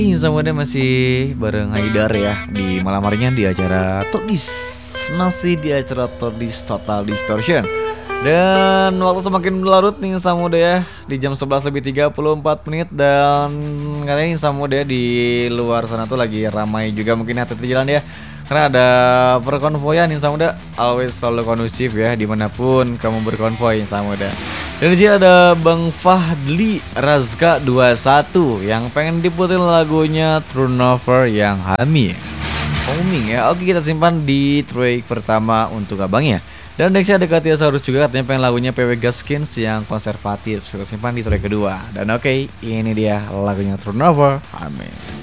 Sama dia masih bareng Haidar ya di malam harinya di acara Todis, masih di acara Todis Total Distortion. Dan waktu semakin larut nih sama udah ya di jam 11:34 dan katanya nih sama udah di luar sana tuh lagi ramai juga mungkin hati-hati di jalan ya. Karena ada perkonvoyan nih sama udah always selalu kondusif ya dimanapun kamu berkonvoy sama udah. Dan di sini ada Bang Fahli Razka 21 yang pengen diputin lagunya Turnover yang Homing ya. Oke, kita simpan di track pertama untuk abangnya. Dan nextnya ada Katia Saurus juga katanya pengen lagunya PW Gaskins yang konservatif. Kita simpan di track kedua. Dan oke, ini dia lagunya Turnover Homing.